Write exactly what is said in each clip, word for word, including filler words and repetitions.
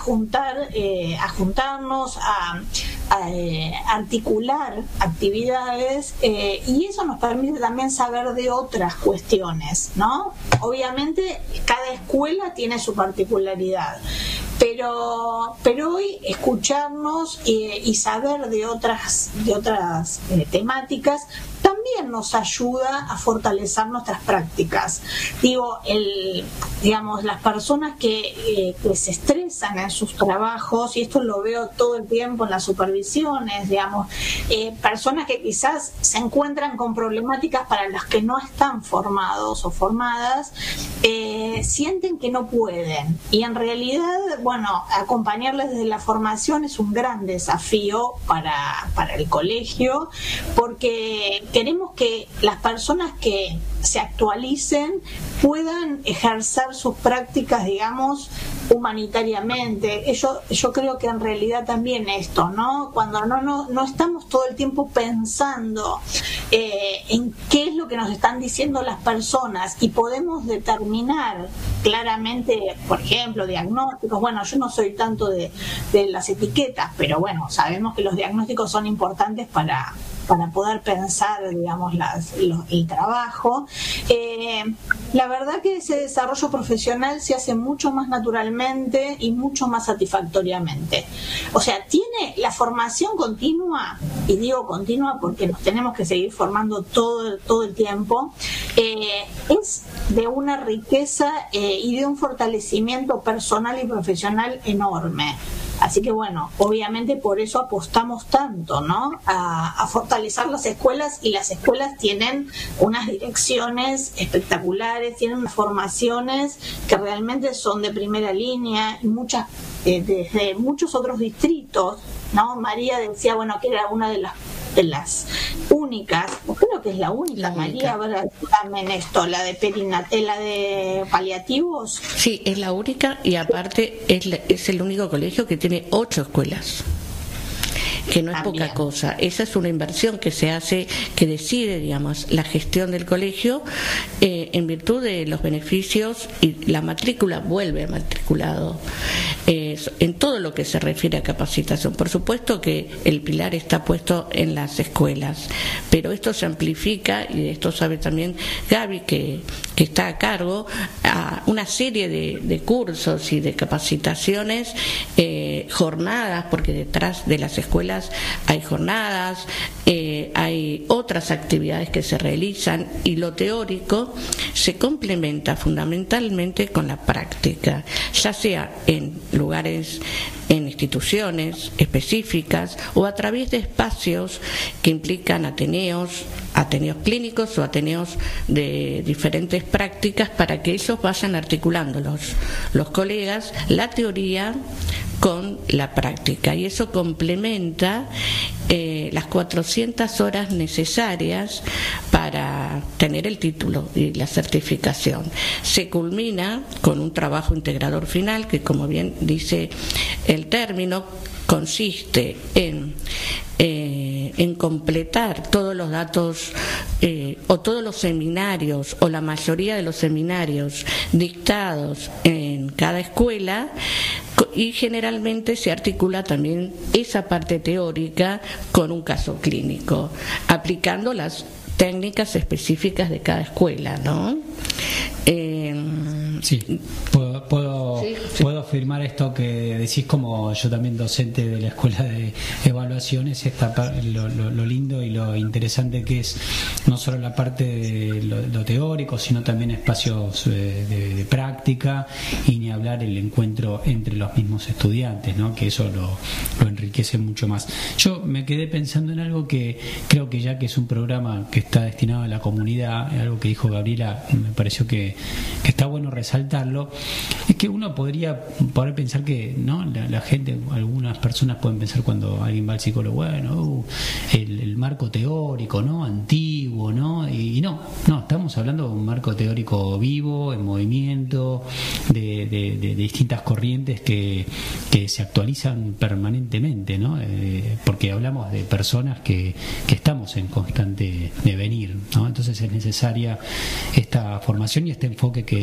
juntar, eh, a juntarnos, a, a eh, articular actividades, eh, y eso nos permite también saber de otras cuestiones, ¿no? Obviamente cada escuela tiene su particularidad, pero pero hoy escucharnos eh, y saber de otras de otras eh, temáticas también nos ayuda a fortalecer nuestras prácticas. Digo, el, digamos, las personas que, eh, que se estresan en sus trabajos, y esto lo veo todo el tiempo en las supervisiones, digamos, eh, personas que quizás se encuentran con problemáticas para las que no están formados o formadas, eh, sienten que no pueden. Y en realidad, bueno, acompañarles desde la formación es un gran desafío para, para el colegio, porque queremos que las personas que se actualicen puedan ejercer sus prácticas, digamos, humanitariamente. Yo, yo creo que en realidad también esto, ¿no? Cuando no, no, no estamos todo el tiempo pensando eh, en qué es lo que nos están diciendo las personas y podemos determinar claramente, por ejemplo, diagnósticos. Bueno, yo no soy tanto de, de las etiquetas, pero bueno, sabemos que los diagnósticos son importantes para para poder pensar, digamos, las, los, el trabajo. Eh, la verdad que ese desarrollo profesional se hace mucho más naturalmente y mucho más satisfactoriamente. O sea, tiene la formación continua, y digo continua porque nos tenemos que seguir formando todo, todo el tiempo, eh, es de una riqueza eh, y de un fortalecimiento personal y profesional enorme. Así que bueno, obviamente por eso apostamos tanto, ¿no? A, a fortalecer las escuelas, y las escuelas tienen unas direcciones espectaculares, tienen unas formaciones que realmente son de primera línea, y muchas eh, desde muchos otros distritos, ¿no? María decía, bueno, que era una de las de las únicas, creo que es la única, la María, única. También esto, la de perinatela, de paliativos. Sí, es la única, y aparte es, la, es el único colegio que tiene ocho escuelas, que no es También. poca cosa. Esa es una inversión que se hace, que decide, digamos, la gestión del colegio eh, en virtud de los beneficios, y la matrícula vuelve matriculado eh, en todo lo que se refiere a capacitación. Por supuesto que el pilar está puesto en las escuelas, pero esto se amplifica, y de esto sabe también Gaby, que, que está a cargo, a una serie de, de cursos y de capacitaciones, eh, jornadas, porque detrás de las escuelas hay jornadas, eh, hay otras actividades que se realizan, y lo teórico se complementa fundamentalmente con la práctica, ya sea en lugares, en instituciones específicas, o a través de espacios que implican ateneos, ateneos clínicos o ateneos de diferentes prácticas, para que ellos vayan articulando los, los colegas la teoría con la práctica, y eso complementa eh, las cuatrocientas horas necesarias para tener el título y la certificación. Se culmina con un trabajo integrador final que, como bien dice el término, consiste en eh, en completar todos los datos eh, o todos los seminarios, o la mayoría de los seminarios dictados en cada escuela, y generalmente se articula también esa parte teórica con un caso clínico, aplicando las técnicas específicas de cada escuela, ¿no? Eh, sí, puedo, puedo, sí, sí. puedo afirmar esto que decís, como yo también docente de la escuela de evaluaciones, esta, lo, lo, lo lindo y lo interesante que es no solo la parte de lo, lo teórico, sino también espacios de, de, de práctica, y ni hablar el encuentro entre los mismos estudiantes, ¿no? Que eso lo, lo enriquece mucho más. Yo me quedé pensando en algo que creo que, ya que es un programa que está destinado a la comunidad, algo que dijo Gabriela, me pareció que, que está bueno resaltarlo, es que uno podría poder pensar que, ¿no? la, la gente, algunas personas pueden pensar cuando alguien va al psicólogo, bueno, uh, el, el marco teórico, ¿no? Antiguo, ¿no? Y, y no, no, estamos hablando de un marco teórico vivo, en movimiento, de, de, de, de distintas corrientes que, que se actualizan permanentemente, ¿no? Eh, porque hablamos de personas que, que estamos en constante devenir, ¿no? Entonces es necesaria esta formación y este enfoque que decía Gabriela.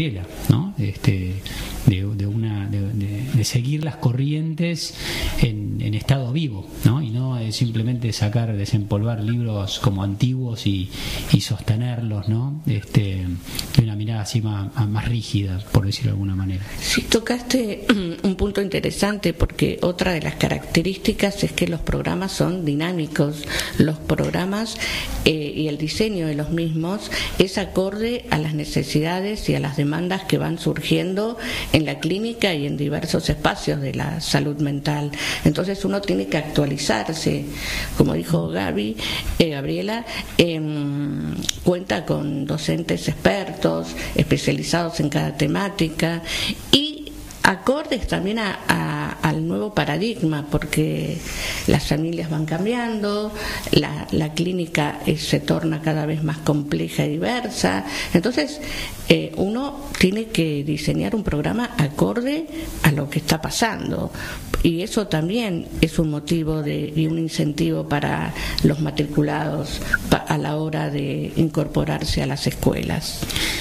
Gabriela, ¿no? Este, de, de una de, de, de seguir las corrientes en, en estado vivo, ¿no? Y no eh, simplemente sacar, desempolvar libros como antiguos y, y sostenerlos, ¿no? Este, de una mirada así más, más rígida, por decirlo de alguna manera. Sí, tocaste un punto interesante, porque otra de las características es que los programas son dinámicos. Los programas eh, y el diseño de los mismos es acorde a las necesidades y a las demandas que van surgiendo en la clínica y en diversos espacios de la salud mental. Entonces uno tiene que actualizarse. Como dijo Gaby, eh, Gabriela, eh, cuenta con docentes expertos, especializados en cada temática y acordes también a, a, al nuevo paradigma, porque las familias van cambiando, la, la clínica eh, se torna cada vez más compleja y diversa. Entonces eh, uno tiene que diseñar un programa acorde a lo que está pasando, y eso también es un motivo de, y un incentivo para los matriculados pa, a la hora de incorporarse a las escuelas.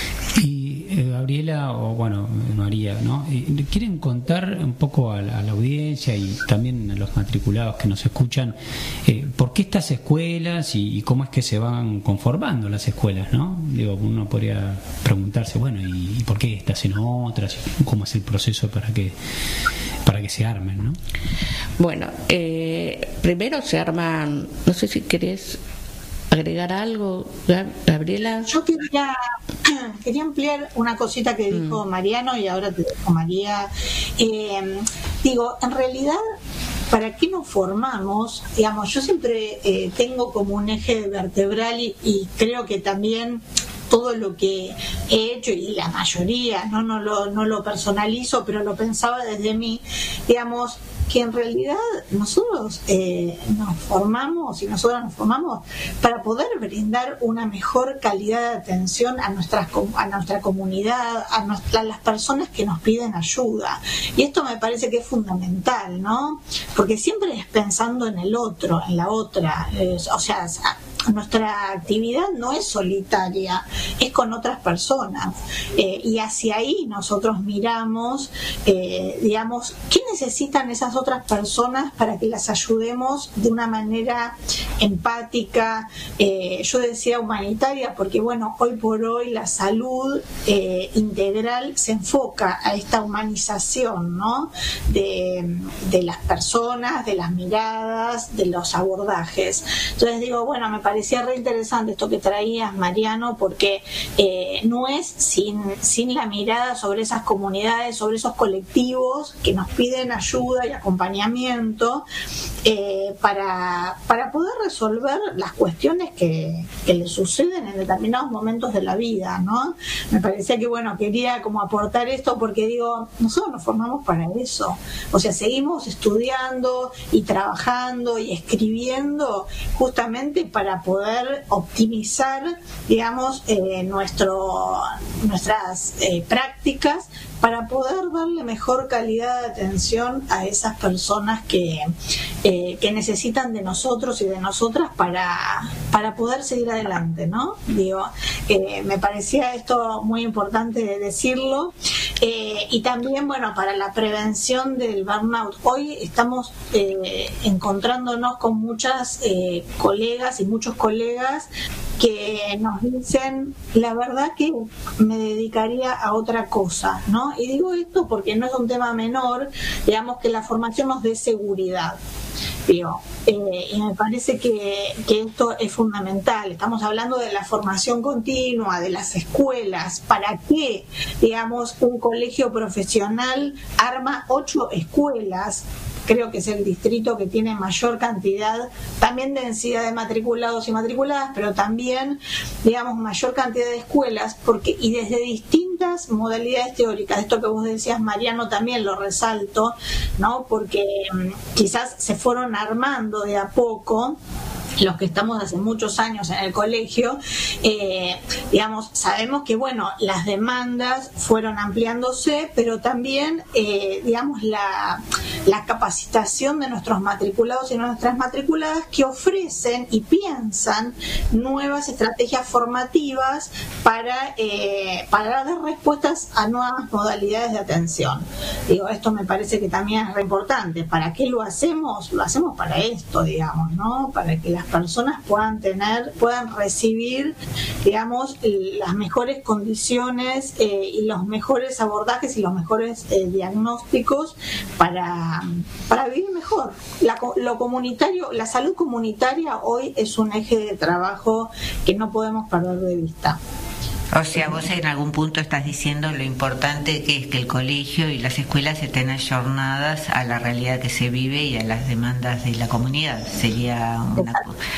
Y eh, Gabriela, o bueno, María, ¿no? ¿Quieren contar un poco a la, a la audiencia y también a los matriculados que nos escuchan eh, por qué estas escuelas y, y cómo es que se van conformando las escuelas, ¿no? Digo, uno podría preguntarse, bueno, ¿y, y por qué estas y no otras? ¿Cómo es el proceso para que para que se armen, ¿no? Bueno, eh, primero se arman, no sé si querés agregar algo, Gabriela. Yo quería, quería ampliar una cosita que dijo mm. Mariano, y ahora te dejo, María. Eh, digo, en realidad, ¿para qué nos formamos? Digamos, yo siempre eh, tengo como un eje vertebral y, y creo que también todo lo que he hecho, y la mayoría, no, no, lo, no lo personalizo, pero lo pensaba desde mí, digamos, que en realidad nosotros eh, nos formamos y nosotros nos formamos para poder brindar una mejor calidad de atención a, nuestras, a nuestra comunidad, a, nuestra, a las personas que nos piden ayuda. Y esto me parece que es fundamental, ¿no? Porque siempre es pensando en el otro, en la otra, eh, o sea, nuestra actividad no es solitaria, es con otras personas, eh, y hacia ahí nosotros miramos, eh, digamos, ¿qué necesitan esas otras personas para que las ayudemos de una manera empática? Eh, yo decía humanitaria porque, bueno, hoy por hoy la salud eh, integral se enfoca a esta humanización, ¿no? de, de las personas, de las miradas, de los abordajes. Entonces digo, bueno, me parece parecía re interesante esto que traías, Mariano, porque eh, no es sin, sin la mirada sobre esas comunidades, sobre esos colectivos que nos piden ayuda y acompañamiento eh, para, para poder resolver las cuestiones que, que les suceden en determinados momentos de la vida, ¿no? Me parecía que, bueno, quería como aportar esto porque digo, nosotros nos formamos para eso, o sea, seguimos estudiando y trabajando y escribiendo justamente para poder optimizar, digamos, eh, nuestro, nuestras eh, prácticas, para poder darle mejor calidad de atención a esas personas que, eh, que necesitan de nosotros y de nosotras para, para poder seguir adelante, ¿no? Digo, eh, me parecía esto muy importante decirlo. Eh, y también, bueno, para la prevención del burnout. Hoy estamos eh, encontrándonos con muchas eh, colegas y muchos colegas que nos dicen, la verdad que me dedicaría a otra cosa, ¿no? Y digo esto porque no es un tema menor, digamos, que la formación nos dé seguridad. Digo, eh, y me parece que, que esto es fundamental. Estamos hablando de la formación continua, de las escuelas. ¿Para qué, digamos, un colegio profesional arma ocho escuelas? Creo que es el distrito que tiene mayor cantidad, también densidad de matriculados y matriculadas, pero también, digamos, mayor cantidad de escuelas, porque y desde distintas modalidades teóricas. Esto que vos decías, Mariano, también lo resalto, ¿no? Porque um, quizás se fueron armando de a poco los que estamos hace muchos años en el colegio, eh, digamos, sabemos que, bueno, las demandas fueron ampliándose, pero también, eh, digamos, la, la capacitación de nuestros matriculados y nuestras matriculadas, que ofrecen y piensan nuevas estrategias formativas para, eh, para dar respuestas a nuevas modalidades de atención. Digo, esto me parece que también es re importante. ¿Para qué lo hacemos? Lo hacemos para esto, digamos, ¿no? Para que las personas puedan tener, puedan recibir, digamos, las mejores condiciones eh, y los mejores abordajes y los mejores eh, diagnósticos para, para vivir mejor. La, lo comunitario, la salud comunitaria hoy es un eje de trabajo que no podemos perder de vista. O sea, vos en algún punto estás diciendo lo importante que es que el colegio y las escuelas estén ayornadas a la realidad que se vive y a las demandas de la comunidad. Sería una...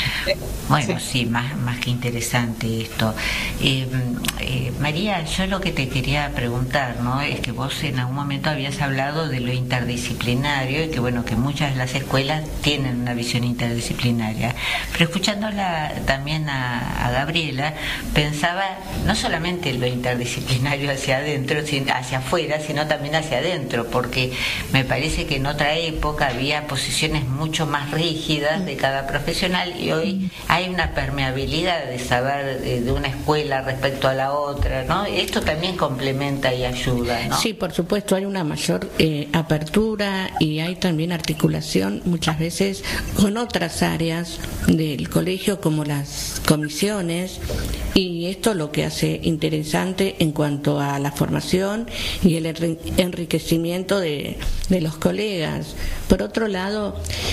Bueno, sí, más, más que interesante esto. Eh, eh, María, yo lo que te quería preguntar, ¿no? Es que vos en algún momento habías hablado de lo interdisciplinario y que, bueno, que muchas de las escuelas tienen una visión interdisciplinaria. Pero escuchándola también a, a Gabriela, pensaba no solamente lo interdisciplinario hacia adentro, hacia afuera, sino también hacia adentro, porque me parece que en otra época había posiciones mucho más rígidas de cada profesional y hoy hay una permeabilidad de saber de, de una escuela respecto a la otra, ¿no? Esto también complementa y ayuda, ¿no? Sí, por supuesto, hay una mayor eh, apertura y hay también articulación muchas veces con otras áreas del colegio como las comisiones, y esto lo que hace interesante en cuanto a la formación y el enriquecimiento de, de los colegas. Por otro lado,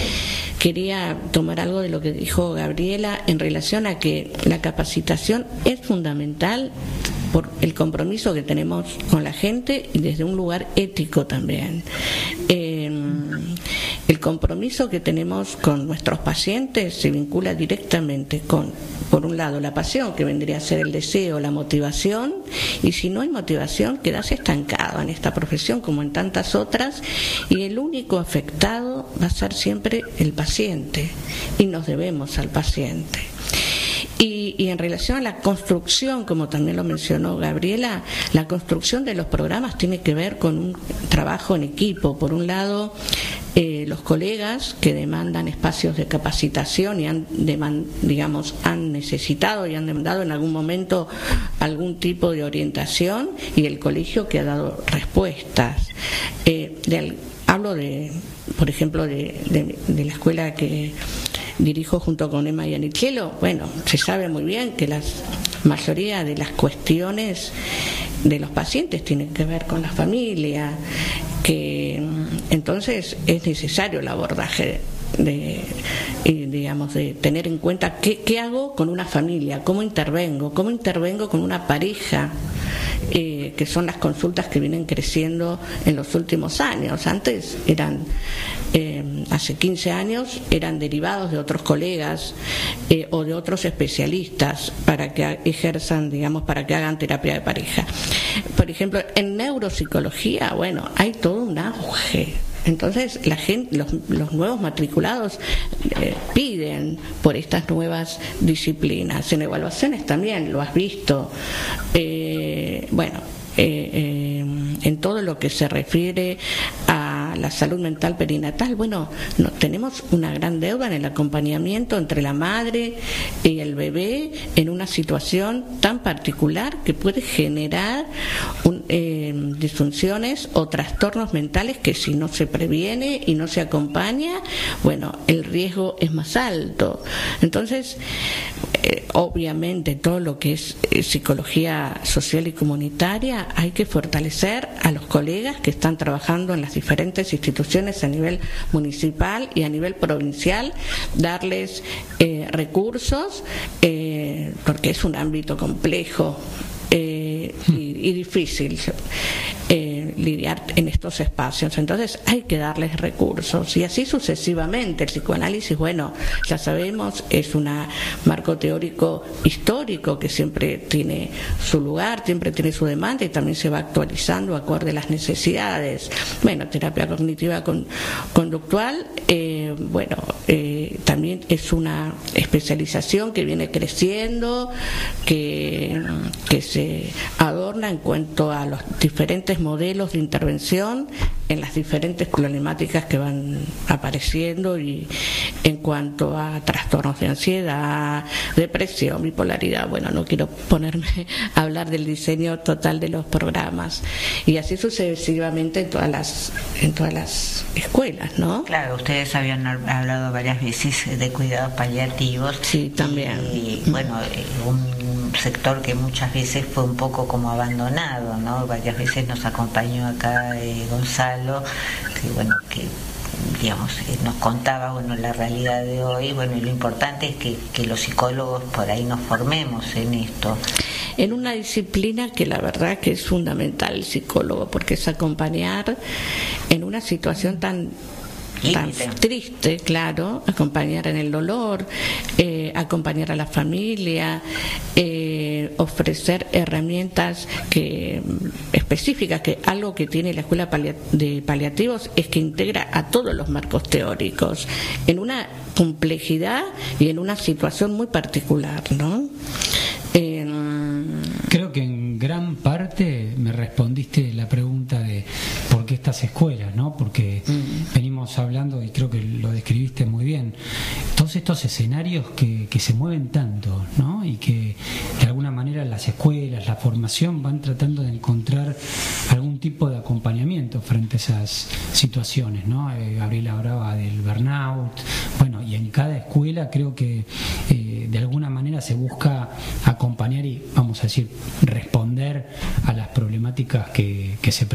quería tomar algo de lo que dijo Gabriela en relación a que la capacitación es fundamental por el compromiso que tenemos con la gente y desde un lugar ético también. Eh, el compromiso que tenemos con nuestros pacientes se vincula directamente con, por un lado, la pasión, que vendría a ser el deseo, la motivación, y si no hay motivación, quedas estancado en esta profesión como en tantas otras, y el único afectado va a ser siempre el paciente, y nos debemos al paciente. Y, y en relación a la construcción, como también lo mencionó Gabriela, la construcción de los programas tiene que ver con un trabajo en equipo. Por un lado, eh, los colegas que demandan espacios de capacitación y han, demand, digamos, han necesitado y han demandado en algún momento algún tipo de orientación, y el colegio que ha dado respuestas. Eh, de, hablo de, por ejemplo, de, de, de la escuela que dirijo junto con Emma y Anichelo. Bueno, se sabe muy bien que la mayoría de las cuestiones de los pacientes tienen que ver con la familia, que entonces es necesario el abordaje de, de digamos, de tener en cuenta qué, qué hago con una familia, cómo intervengo, cómo intervengo con una pareja. Eh, que son las consultas que vienen creciendo en los últimos años. Antes eran, eh, hace quince años, eran derivados de otros colegas eh, o de otros especialistas para que ejerzan, digamos, para que hagan terapia de pareja. Por ejemplo, en neuropsicología, bueno, hay todo un auge. Entonces la gente, los, los nuevos matriculados eh, piden por estas nuevas disciplinas. En evaluaciones también lo has visto. Eh, bueno, eh, eh, en todo lo que se refiere a la salud mental perinatal, bueno, no, tenemos una gran deuda en el acompañamiento entre la madre y el bebé en una situación tan particular que puede generar un, eh, disfunciones o trastornos mentales que si no se previene y no se acompaña, bueno, el riesgo es más alto. Entonces, eh, obviamente todo lo que es eh, psicología social y comunitaria hay que fortalecer a los colegas que están trabajando en las diferentes instituciones a nivel municipal y a nivel provincial, darles eh, recursos, eh, porque es un ámbito complejo eh, y, y difícil eh, lidiar en estos espacios. Entonces hay que darles recursos y así sucesivamente. El psicoanálisis, bueno, ya sabemos, es un marco teórico histórico que siempre tiene su lugar, siempre tiene su demanda y también se va actualizando acorde a las necesidades. Bueno, terapia cognitiva con, conductual, eh, bueno, eh, también es una especialización que viene creciendo, que, que se adorna en cuanto a los diferentes modelos modelos de intervención en las diferentes problemáticas que van apareciendo, y en cuanto a trastornos de ansiedad, depresión, bipolaridad, bueno, no quiero ponerme a hablar del diseño total de los programas, y así sucesivamente en todas las en todas las escuelas, ¿no? Claro, ustedes habían hablado varias veces de cuidados paliativos. Sí, también. Y, y bueno, un sector que muchas veces fue un poco como abandonado, ¿no? Varias veces nos acompañó acá eh, Gonzalo, que bueno, que digamos, eh, nos contaba bueno la realidad de hoy, bueno, y lo importante es que, que los psicólogos por ahí nos formemos en esto. En una disciplina que la verdad que es fundamental el psicólogo, porque es acompañar en una situación tan tan triste, claro, acompañar en el dolor, eh, acompañar a la familia, eh, ofrecer herramientas que específicas, que algo que tiene la Escuela de Paliativos es que integra a todos los marcos teóricos en una complejidad y en una situación muy particular, ¿no? Eh, Creo que en gran parte me respondiste la pregunta de por qué estas escuelas, ¿no? Porque mm. venimos hablando, y creo que lo describiste muy bien, todos estos escenarios que, que se mueven tanto, ¿no? Y que de alguna manera las escuelas, la formación van tratando de encontrar algún tipo de acompañamiento frente a esas situaciones, ¿no? Eh, Gabriela hablaba del burnout, bueno, y en cada escuela creo que eh, de alguna manera se busca acompañar y, vamos a decir, responder a las problemáticas que, que se presentan.